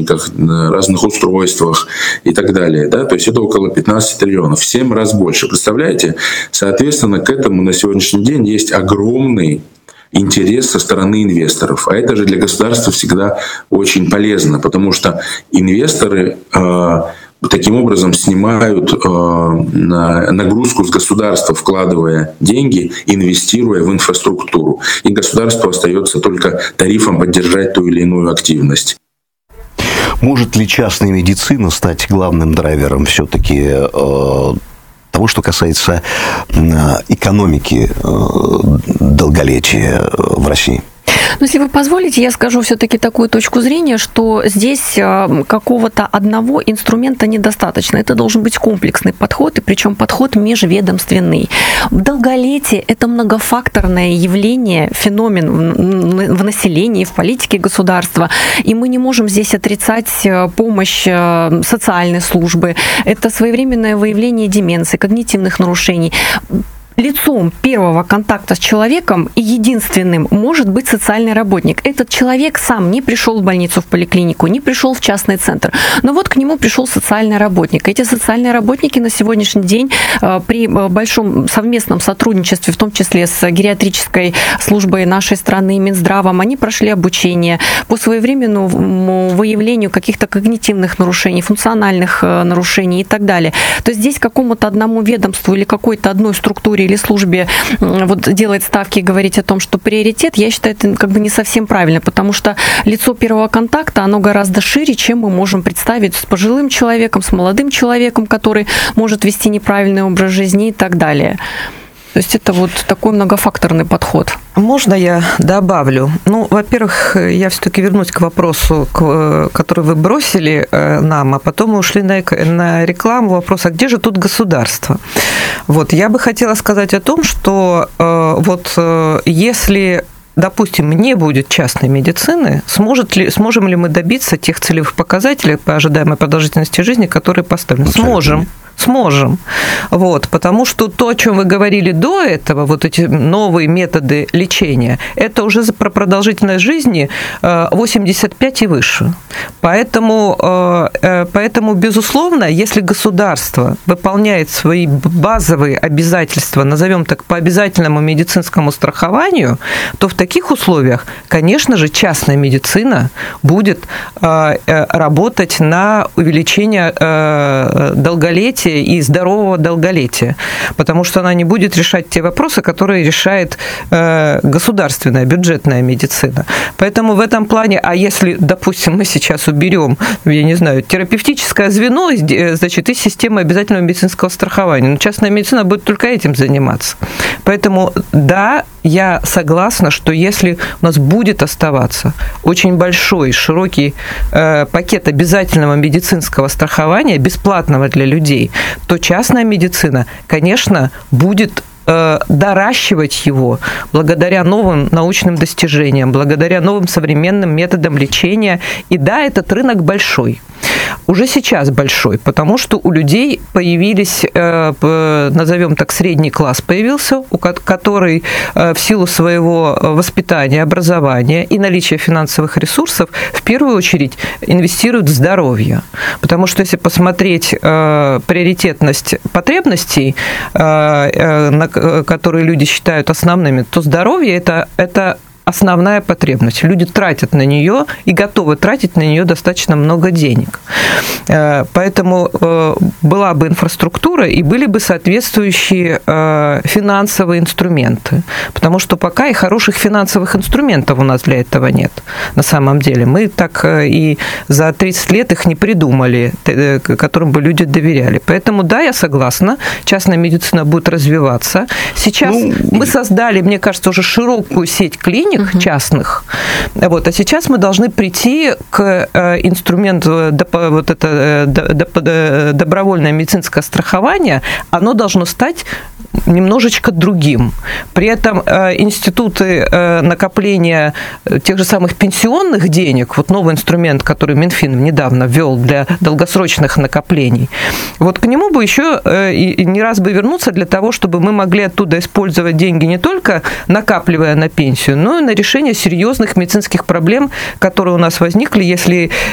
наушниках, на разных устройствах и так далее. Да? То есть это около 15 триллионов, в 7 раз больше. Представляете? Соответственно, к этому на сегодняшний день есть огромный интерес со стороны инвесторов. А это же для государства всегда очень полезно, потому что инвесторы таким образом снимают нагрузку с государства, вкладывая деньги, инвестируя в инфраструктуру. И государству остается только тарифом поддержать ту или иную активность. Может ли частная медицина стать главным драйвером все-таки того, что касается экономики долголетия в России? Но если вы позволите, я скажу все-таки такую точку зрения, что здесь какого-то одного инструмента недостаточно. Это должен быть комплексный подход, и причем подход межведомственный. Долголетие – это многофакторное явление, феномен в населении, в политике государства. И мы не можем здесь отрицать помощь социальной службы. Это своевременное выявление деменции, когнитивных нарушений. Лицом первого контакта с человеком и единственным может быть социальный работник. Этот человек сам не пришел в больницу, в поликлинику, не пришел в частный центр. Но вот к нему пришел социальный работник. Эти социальные работники на сегодняшний день при большом совместном сотрудничестве, в том числе с гериатрической службой нашей страны, Минздравом, они прошли обучение по своевременному выявлению каких-то когнитивных нарушений, функциональных нарушений и так далее. То есть здесь какому-то одному ведомству или какой-то одной структуре или службе вот делать ставки и говорить о том, что приоритет, я считаю, это как бы не совсем правильно, потому что лицо первого контакта, оно гораздо шире, чем мы можем представить с пожилым человеком, с молодым человеком, который может вести неправильный образ жизни и так далее. То есть это вот такой многофакторный подход. Можно я добавлю? Ну, во-первых, я все-таки вернусь к вопросу, который вы бросили нам, а потом мы ушли на рекламу. Вопрос, а где же тут государство? Вот, я бы хотела сказать о том, что если, допустим, не будет частной медицины, сможем ли мы добиться тех целевых показателей по ожидаемой продолжительности жизни, которые поставлены? Сможем. Вот, потому что то, о чем вы говорили до этого, вот эти новые методы лечения, это уже про продолжительность жизни 85 и выше. Поэтому, безусловно, если государство выполняет свои базовые обязательства, назовем так, по обязательному медицинскому страхованию, то в таких условиях, конечно же, частная медицина будет работать на увеличение долголетия и здорового долголетия, потому что она не будет решать те вопросы, которые решает государственная, бюджетная медицина. Поэтому в этом плане, а если, допустим, мы сейчас уберем, я не знаю, терапевтическое звено, значит, из системы обязательного медицинского страхования, но частная медицина будет только этим заниматься. Поэтому, да, я согласна, что если у нас будет оставаться очень большой, широкий пакет обязательного медицинского страхования, бесплатного для людей, то частная медицина, конечно, будет доращивать его благодаря новым научным достижениям, благодаря новым современным методам лечения. И да, этот рынок большой. Уже сейчас большой, потому что у людей появились, назовем так, средний класс появился, который в силу своего воспитания, образования и наличия финансовых ресурсов в первую очередь инвестирует в здоровье. Потому что если посмотреть приоритетность потребностей, которые люди считают основными, то здоровье – это основная потребность. Люди тратят на нее и готовы тратить на нее достаточно много денег. Поэтому была бы инфраструктура и были бы соответствующие финансовые инструменты. Потому что пока и хороших финансовых инструментов у нас для этого нет. На самом деле. Мы так и за 30 лет их не придумали, которым бы люди доверяли. Поэтому да, я согласна, частная медицина будет развиваться. Сейчас мы создали, мне кажется, уже широкую сеть клиник, частных. Вот. А сейчас мы должны прийти к инструменту добровольное медицинское страхование. Оно должно стать немножечко другим. При этом институты накопления тех же самых пенсионных денег, вот новый инструмент, который Минфин недавно ввел для долгосрочных накоплений, вот к нему бы еще и не раз бы вернуться для того, чтобы мы могли оттуда использовать деньги не только накапливая на пенсию, но и на решение серьезных медицинских проблем, которые у нас возникли, если